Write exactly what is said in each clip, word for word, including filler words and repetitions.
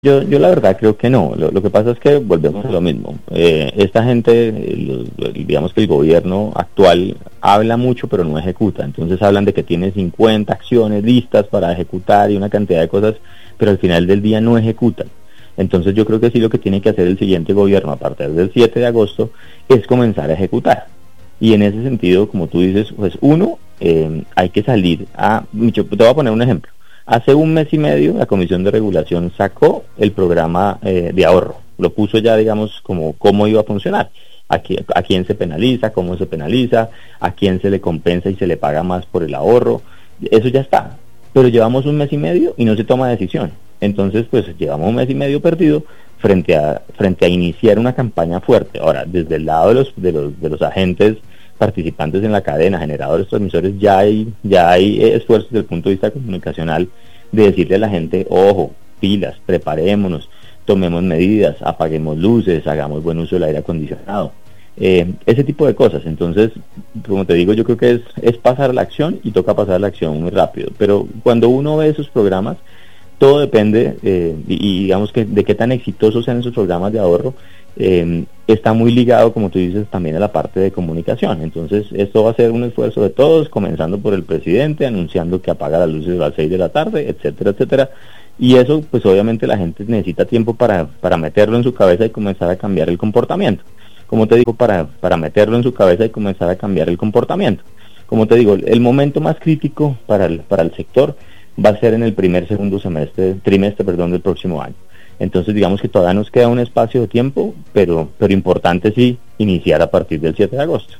Yo, yo la verdad creo que no. Lo, lo que pasa es que volvemos a lo mismo. Eh, esta gente, eh, lo- digamos que el gobierno actual habla mucho pero no ejecuta. Entonces hablan de que tiene cincuenta acciones listas para ejecutar y una cantidad de cosas, pero al final del día no ejecutan. Entonces yo creo que sí lo que tiene que hacer el siguiente gobierno a partir del siete de agosto es comenzar a ejecutar. Y en ese sentido, como tú dices, pues uno, eh, hay que salir a... Yo te voy a poner un ejemplo. Hace un mes y medio la Comisión de Regulación sacó el programa eh, de ahorro, lo puso ya, digamos, como cómo iba a funcionar, a, qui- a quién se penaliza, cómo se penaliza, a quién se le compensa y se le paga más por el ahorro, eso ya está, pero llevamos un mes y medio y no se toma decisión. Entonces, pues llevamos un mes y medio perdido frente a frente a iniciar una campaña fuerte. Ahora, desde el lado de los de los de los agentes participantes en la cadena, generadores, transmisores, ya hay ya hay eh, esfuerzos desde el punto de vista comunicacional de decirle a la gente, ojo, pilas, preparémonos, tomemos medidas, apaguemos luces, hagamos buen uso del aire acondicionado, eh, ese tipo de cosas. Entonces, como te digo, yo creo que es, es pasar a la acción y toca pasar a la acción muy rápido, pero cuando uno ve esos programas, todo depende, eh, y, y digamos que de qué tan exitosos sean esos programas de ahorro, eh, está muy ligado, como tú dices, también a la parte de comunicación. Entonces, esto va a ser un esfuerzo de todos, comenzando por el presidente, anunciando que apaga las luces a las seis de la tarde, etcétera, etcétera. Y eso, pues obviamente la gente necesita tiempo para, para meterlo en su cabeza y comenzar a cambiar el comportamiento. Como te digo, para, para meterlo en su cabeza y comenzar a cambiar el comportamiento. Como te digo, el momento más crítico para el, para el sector va a ser en el primer, segundo semestre, trimestre, perdón, del próximo año. Entonces, digamos que todavía nos queda un espacio de tiempo, pero, pero importante sí iniciar a partir del siete de agosto.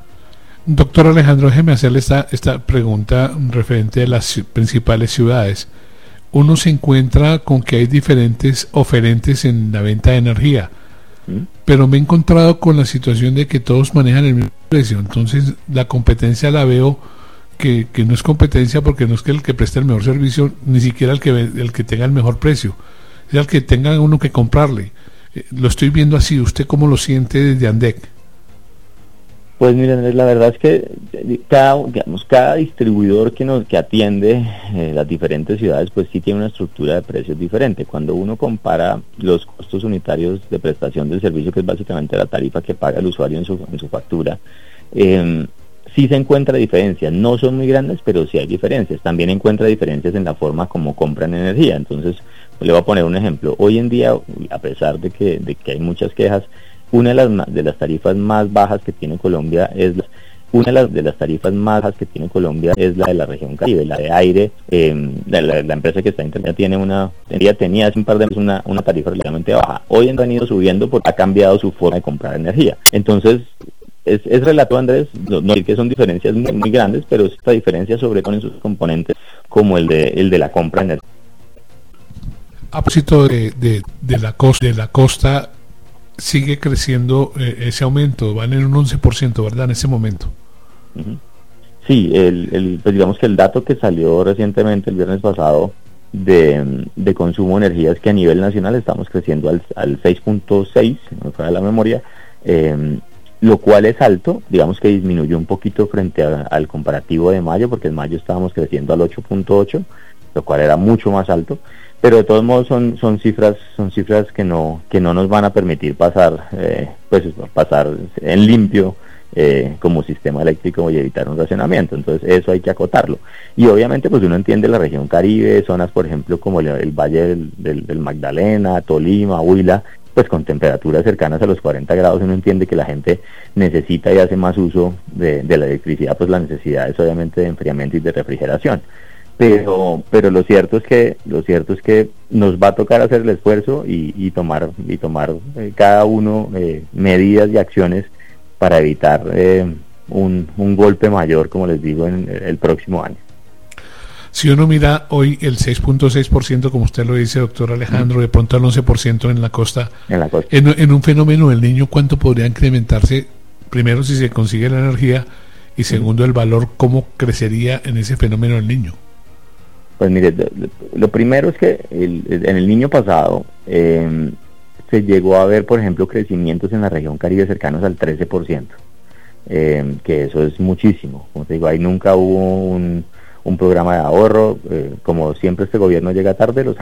Doctor Alejandro, déjeme hacerle esta, esta pregunta referente a las ci- principales ciudades. Uno se encuentra con que hay diferentes oferentes en la venta de energía, ¿Mm? pero me he encontrado con la situación de que todos manejan el mismo precio. Entonces, la competencia la veo que, que no es competencia, porque no es que el que preste el mejor servicio, ni siquiera el que, ve- el que tenga el mejor precio, es el que tenga uno que comprarle. Eh, lo estoy viendo así. ¿Usted cómo lo siente desde ANDEC? Pues miren, la verdad es que eh, cada, digamos, cada distribuidor que nos que atiende eh, las diferentes ciudades, pues sí tiene una estructura de precios diferente. Cuando uno compara los costos unitarios de prestación del servicio, que es básicamente la tarifa que paga el usuario en su, en su factura, eh, sí se encuentra diferencias. No son muy grandes, pero sí hay diferencias. También encuentra diferencias en la forma como compran energía. Entonces, le voy a poner un ejemplo. Hoy en día, a pesar de que, de que hay muchas quejas, una de las, ma- de las tarifas más bajas que tiene Colombia es la, una de las, de las tarifas más bajas que tiene Colombia es la de la región Caribe, la de aire. Eh, la, la- la empresa que está en Internet tiene una, ella tenía hace un par de meses una, una tarifa relativamente baja. Hoy en día han ido subiendo porque ha cambiado su forma de comprar energía. Entonces, es, es relativo, Andrés, no, no decir que son diferencias muy, muy grandes, pero esta diferencia sobre todo en sus componentes, como el de, el de la compra de energía. A propósito de, de, de la costa, de la costa sigue creciendo eh, ese aumento, van en un once por ciento, ¿verdad? En ese momento. Ujú. Sí, el, el, pues digamos que el dato que salió recientemente el viernes pasado de, de consumo de energía es que a nivel nacional estamos creciendo al, al seis punto seis, si no me falla la memoria, eh, lo cual es alto. Digamos que disminuyó un poquito frente a- al comparativo de mayo, porque en mayo estábamos creciendo al ocho punto ocho, lo cual era mucho más alto, pero de todos modos son son cifras son cifras que no que no nos van a permitir pasar eh, pues pasar en limpio eh, como sistema eléctrico y evitar un racionamiento. Entonces eso hay que acotarlo, y obviamente pues uno entiende la región Caribe, zonas por ejemplo como el, el Valle del, del, del Magdalena, Tolima, Huila, pues con temperaturas cercanas a los cuarenta grados. Uno entiende que la gente necesita y hace más uso de, de la electricidad, pues la necesidad es obviamente de enfriamiento y de refrigeración. Pero pero lo cierto es que lo cierto es que nos va a tocar hacer el esfuerzo y, y tomar y tomar eh, cada uno eh, medidas y acciones para evitar eh, un, un golpe mayor, como les digo, en el próximo año. Si uno mira hoy el seis punto seis por ciento, como usted lo dice, doctor Alejandro, de pronto al once por ciento en la costa, En la costa. en, en un fenómeno del niño, ¿cuánto podría incrementarse? Primero, si se consigue la energía, y segundo, el valor, ¿cómo crecería en ese fenómeno del niño? Pues mire, lo, lo primero es que el, en el niño pasado eh, se llegó a ver, por ejemplo, crecimientos en la región Caribe cercanos al trece por ciento, eh, que eso es muchísimo. Como te digo, ahí nunca hubo un, un programa de ahorro. Eh, como siempre este gobierno llega tarde, los